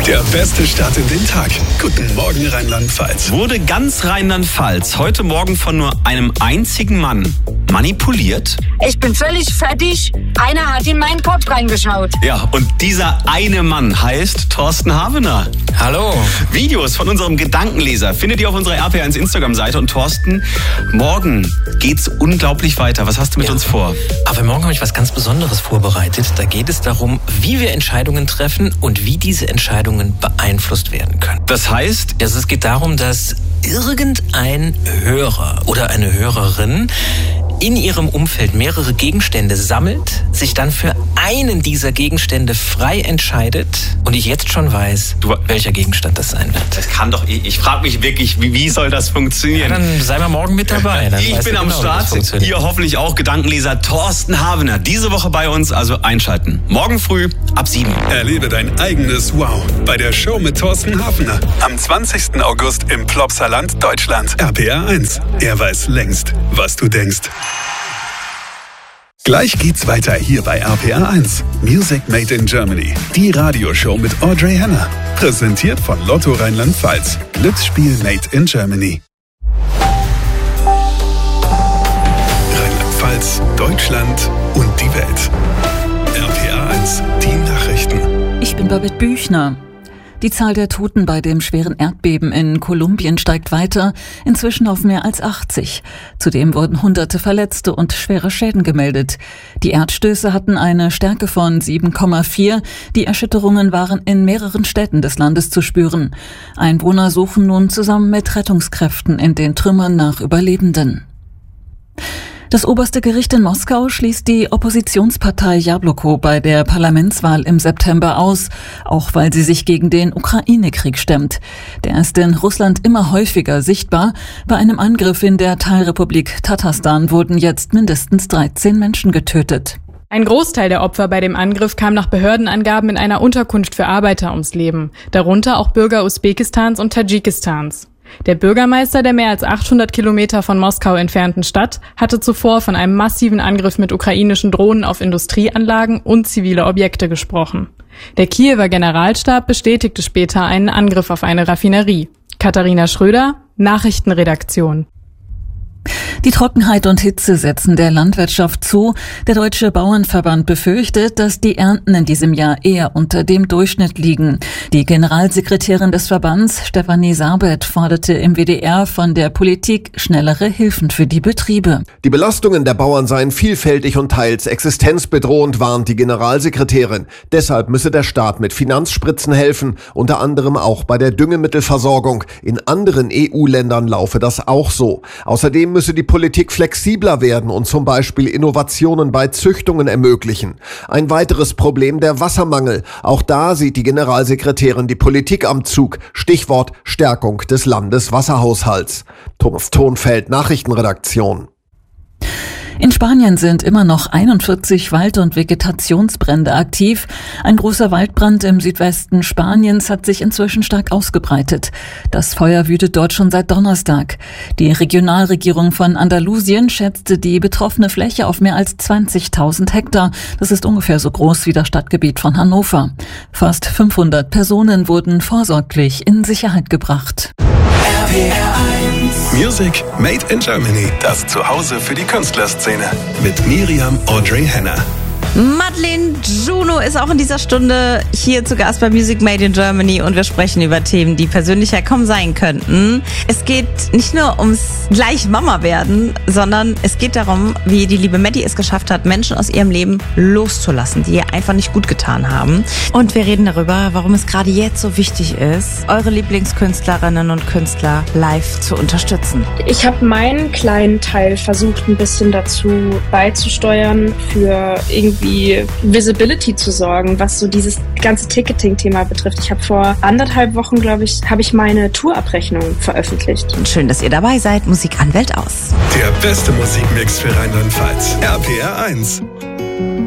Der beste Start in den Tag. Guten Morgen Rheinland-Pfalz. Wurde ganz Rheinland-Pfalz heute Morgen von nur einem einzigen Mann manipuliert? Ich bin völlig fertig. Einer hat in meinen Kopf reingeschaut. Ja, und dieser eine Mann heißt Thorsten Havener. Hallo. Videos von unserem Gedankenleser findet ihr auf unserer RPA1 Instagram-Seite. Und Thorsten, morgen geht's unglaublich weiter. Was hast du mit uns vor? Aber morgen habe ich was ganz Besonderes vorbereitet. Da geht es darum, wie wir Entscheidungen treffen und wie diese Entscheidungen beeinflusst werden können. Das heißt, Es geht darum, dass irgendein Hörer oder eine Hörerin in ihrem Umfeld mehrere Gegenstände sammelt, sich dann für einen dieser Gegenstände frei entscheidet und ich jetzt schon weiß, welcher Gegenstand das sein wird. das kann doch, ich frage mich wirklich, wie soll das funktionieren? Ja, dann sei mal morgen mit dabei. Dann Ich weißt bin du am genau, wie das Start, funktioniert. ihr hoffentlich auch, Gedankenleser Thorsten Havener. Diese Woche bei uns, also einschalten. Morgen früh ab 7. Erlebe dein eigenes Wow bei der Show mit Thorsten Havener. Am 20. August im Plopsaland, Deutschland. RPA1. Er weiß längst, was du denkst. Gleich geht's weiter hier bei RPA1. Music Made in Germany. Die Radioshow mit Audrey Henner. Präsentiert von Lotto Rheinland-Pfalz. Glücksspiel Made in Germany. Rheinland-Pfalz, Deutschland und die Welt. RPA1. Die Nachrichten. Ich bin Babette Büchner. Die Zahl der Toten bei dem schweren Erdbeben in Kolumbien steigt weiter, inzwischen auf mehr als 80. Zudem wurden Hunderte Verletzte und schwere Schäden gemeldet. Die Erdstöße hatten eine Stärke von 7,4. Die Erschütterungen waren in mehreren Städten des Landes zu spüren. Einwohner suchen nun zusammen mit Rettungskräften in den Trümmern nach Überlebenden. Das oberste Gericht in Moskau schließt die Oppositionspartei Jabloko bei der Parlamentswahl im September aus, auch weil sie sich gegen den Ukraine-Krieg stemmt. Der ist in Russland immer häufiger sichtbar. Bei einem Angriff in der Teilrepublik Tatarstan wurden jetzt mindestens 13 Menschen getötet. Ein Großteil der Opfer bei dem Angriff kam nach Behördenangaben in einer Unterkunft für Arbeiter ums Leben, darunter auch Bürger Usbekistans und Tadschikistans. Der Bürgermeister der mehr als 800 Kilometer von Moskau entfernten Stadt hatte zuvor von einem massiven Angriff mit ukrainischen Drohnen auf Industrieanlagen und zivile Objekte gesprochen. Der Kiewer Generalstab bestätigte später einen Angriff auf eine Raffinerie. Katharina Schröder, Nachrichtenredaktion. Die Trockenheit und Hitze setzen der Landwirtschaft zu. Der Deutsche Bauernverband befürchtet, dass die Ernten in diesem Jahr eher unter dem Durchschnitt liegen. Die Generalsekretärin des Verbands, Stefanie Sabet, forderte im WDR von der Politik schnellere Hilfen für die Betriebe. Die Belastungen der Bauern seien vielfältig und teils existenzbedrohend, warnt die Generalsekretärin. Deshalb müsse der Staat mit Finanzspritzen helfen, unter anderem auch bei der Düngemittelversorgung. In anderen EU-Ländern laufe das auch so. Außerdem müsse die Politik flexibler werden und zum Beispiel Innovationen bei Züchtungen ermöglichen. Ein weiteres Problem der Wassermangel. Auch da sieht die Generalsekretärin die Politik am Zug. Stichwort Stärkung des Landeswasserhaushalts. Thomas Thonfeld, Nachrichtenredaktion. In Spanien sind immer noch 41 Wald- und Vegetationsbrände aktiv. Ein großer Waldbrand im Südwesten Spaniens hat sich inzwischen stark ausgebreitet. Das Feuer wütet dort schon seit Donnerstag. Die Regionalregierung von Andalusien schätzte die betroffene Fläche auf mehr als 20.000 Hektar. Das ist ungefähr so groß wie das Stadtgebiet von Hannover. Fast 500 Personen wurden vorsorglich in Sicherheit gebracht. Music Made in Germany. Das Zuhause für die Künstlerszene. Mit Miriam Audrey Henner. Madeleine Juno ist auch in dieser Stunde hier zu Gast bei Music Made in Germany und wir sprechen über Themen, die persönlicher kaum sein könnten. Es geht nicht nur ums gleich Mama werden, sondern es geht darum, wie die liebe Maddie es geschafft hat, Menschen aus ihrem Leben loszulassen, die ihr einfach nicht gut getan haben. Und wir reden darüber, warum es gerade jetzt so wichtig ist, eure Lieblingskünstlerinnen und Künstler live zu unterstützen. Ich habe meinen kleinen Teil versucht, ein bisschen dazu beizusteuern, für irgendwie Visibility zu sorgen, was so dieses ganze Ticketing-Thema betrifft. Ich habe vor 1,5 Wochen, glaube ich, meine Tourabrechnung veröffentlicht. Und schön, dass ihr dabei seid. Musik an Welt aus. Der beste Musikmix für Rheinland-Pfalz. RPA1.